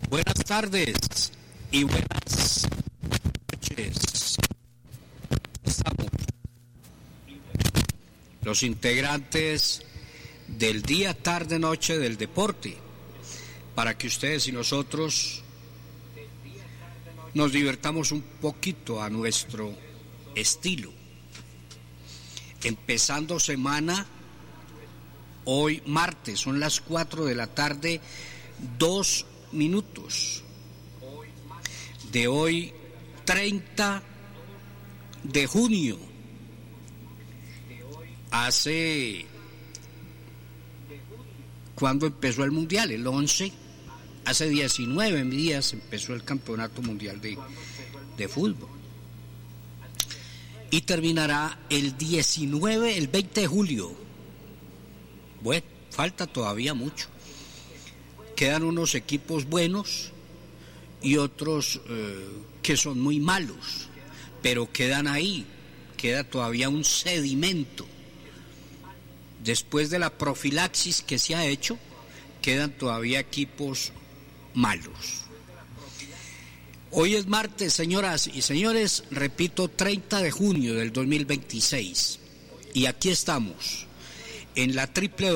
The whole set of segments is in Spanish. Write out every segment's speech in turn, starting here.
Buenas tardes y buenas noches. Estamos los integrantes del día, tarde, noche del deporte, para que ustedes y nosotros nos divertamos un poquito a nuestro estilo. Empezando semana, hoy martes, son las 4 de la tarde, 2 minutos de hoy 30 de junio. ¿Cuándo empezó el mundial? El 11. Hace 19 días empezó el campeonato mundial de fútbol y terminará el 20 de julio. Bueno, falta todavía mucho. Quedan unos equipos buenos y otros que son muy malos, pero quedan ahí, queda todavía un sedimento. Después de la profilaxis que se ha hecho, quedan todavía equipos malos. Hoy es martes, señoras y señores, repito, 30 de junio del 2026, y aquí estamos en la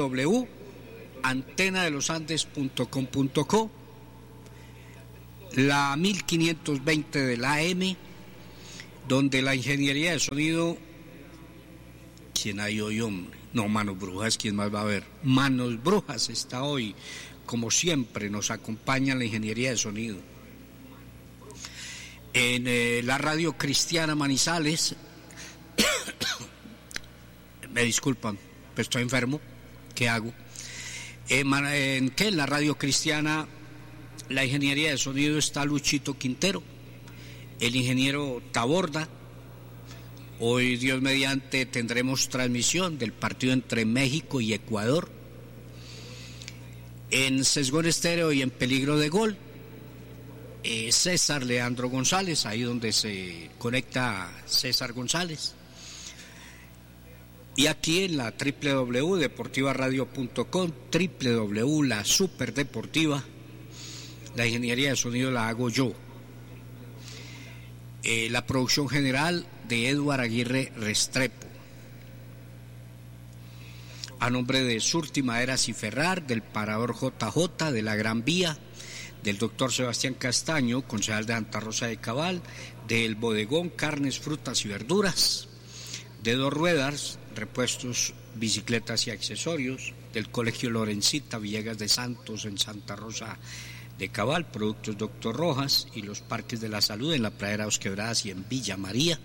www.antenadelosandes.com.co, la 1520 de la AM, donde la ingeniería de sonido, ¿quién hay hoy, hombre? No, Manos Brujas, ¿quién más va a ver? Manos Brujas está hoy, como siempre, nos acompaña la ingeniería de sonido. En la radio cristiana Manizales, me disculpan, pero estoy enfermo, ¿qué hago? En la radio cristiana, la ingeniería de sonido está Luchito Quintero, el ingeniero Taborda. Hoy, Dios mediante, tendremos transmisión del partido entre México y Ecuador. En Sesgón Estéreo y en Peligro de Gol, César Leandro González, ahí donde se conecta César González. Y aquí en la www.deportivaradio.com, la superdeportiva, la ingeniería de sonido la hago yo. La producción general de Eduard Aguirre Restrepo. A nombre de Surti Maderas y Ferrar, del Parador JJ, de la Gran Vía, del doctor Sebastián Castaño, concejal de Santa Rosa de Cabal, del Bodegón Carnes, Frutas y Verduras, de Dos Ruedas, repuestos, bicicletas y accesorios, del Colegio Lorencita Villegas de Santos en Santa Rosa de Cabal, productos Doctor Rojas y los Parques de la Salud en la Pradera Dos Quebradas y en Villa María.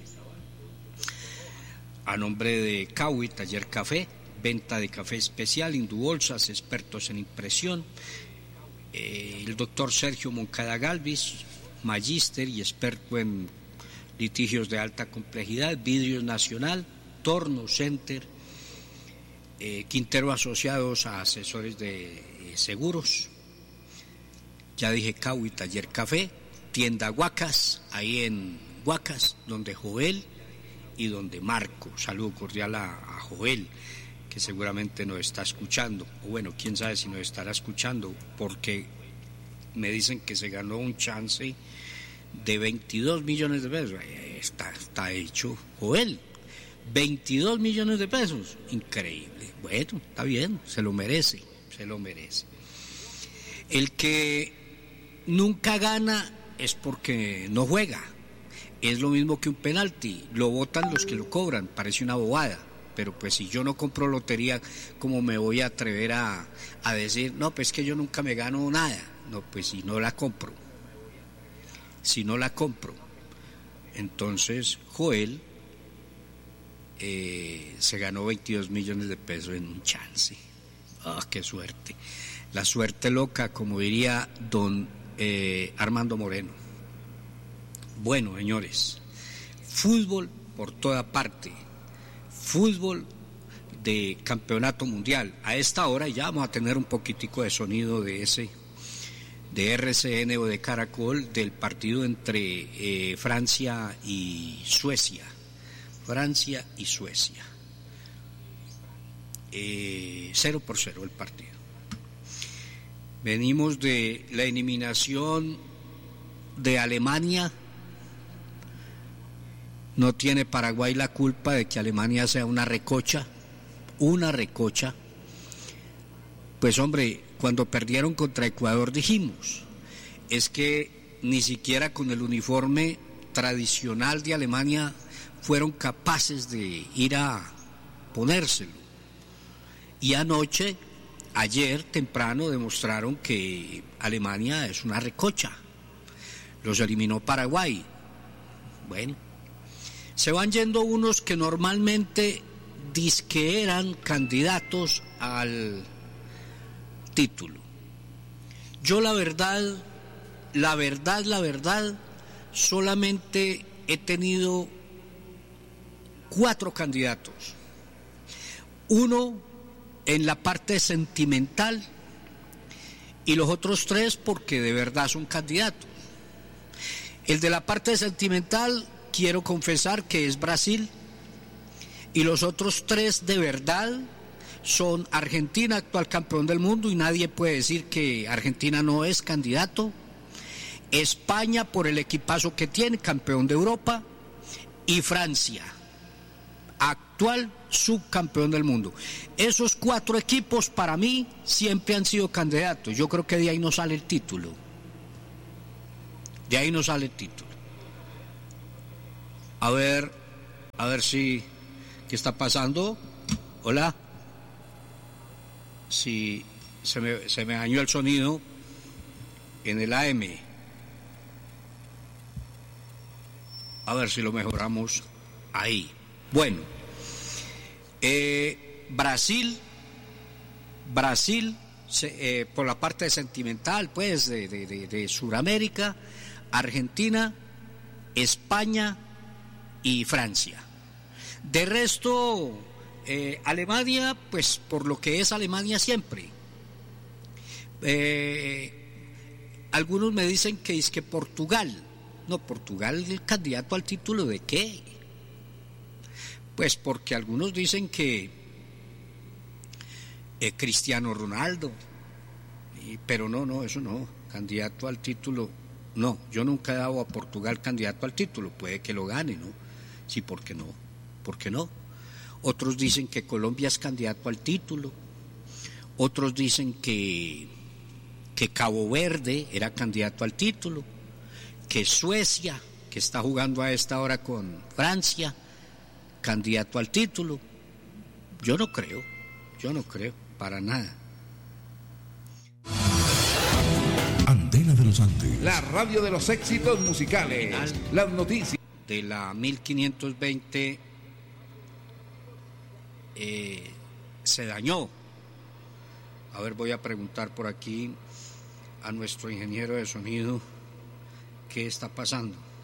A nombre de Caui Taller Café, venta de café especial, Indubolsas, expertos en impresión, el doctor Sergio Moncada Galvis, magíster y experto en litigios de alta complejidad, Vidrios Nacional, Torno Center, Quintero Asociados a Asesores de Seguros, ya dije Caui Taller Café, tienda Huacas, ahí en Huacas, donde Joel y donde Marco. Saludo cordial a Joel, que seguramente nos está escuchando, o bueno, quién sabe si nos estará escuchando, porque me dicen que se ganó un chance de 22 millones de pesos. Está hecho, Joel, 22 millones de pesos, increíble. Bueno, está bien, se lo merece. El que nunca gana es porque no juega. Es lo mismo que un penalti, lo botan los que lo cobran, parece una bobada, pero pues si yo no compro lotería, ¿cómo me voy a atrever a decir, no, pues que yo nunca me gano nada? No, pues si no la compro. Entonces Joel se ganó 22 millones de pesos en un chance. Qué suerte. La suerte loca, como diría don Armando Moreno. Bueno, señores, fútbol por toda parte, fútbol de campeonato mundial. A esta hora ya vamos a tener un poquitico de sonido de RCN o de Caracol, del partido entre Francia y Suecia. 0-0 el partido. Venimos de la eliminación de Alemania. No tiene Paraguay la culpa de que Alemania sea una recocha. Pues hombre, cuando perdieron contra Ecuador dijimos, es que ni siquiera con el uniforme tradicional de Alemania fueron capaces de ir a ponérselo. Y ayer temprano demostraron que Alemania es una recocha. Los eliminó Paraguay. Bueno, se van yendo unos que normalmente dizque eran candidatos al título. Yo la verdad, solamente he tenido 4 candidatos. Uno en la parte sentimental y los otros 3 porque de verdad son candidatos. El de la parte sentimental quiero confesar que es Brasil, y los otros 3 de verdad son Argentina, actual campeón del mundo y nadie puede decir que Argentina no es candidato, España por el equipazo que tiene, campeón de Europa, y Francia, actual subcampeón del mundo. Esos 4 equipos para mí siempre han sido candidatos. Yo creo que de ahí no sale el título. A ver si, ¿qué está pasando? Hola. Si se me dañó el sonido en el AM. A ver si lo mejoramos ahí. Bueno, Brasil, por la parte sentimental, pues, de Sudamérica, Argentina, España y Francia. De resto, Alemania, pues por lo que es Alemania siempre. Algunos me dicen que es que Portugal. No, Portugal el candidato al título ¿de qué? Pues porque algunos dicen que Cristiano Ronaldo, pero no, eso no, candidato al título, no, yo nunca he dado a Portugal candidato al título, puede que lo gane, ¿no? Sí, ¿por qué no? Otros dicen que Colombia es candidato al título, otros dicen que Cabo Verde era candidato al título, que Suecia, que está jugando a esta hora con Francia, candidato al título. Yo no creo, para nada. Antena de los Andes, la radio de los éxitos musicales, las noticias. De la 1520 se dañó. A ver, voy a preguntar por aquí a nuestro ingeniero de sonido qué está pasando.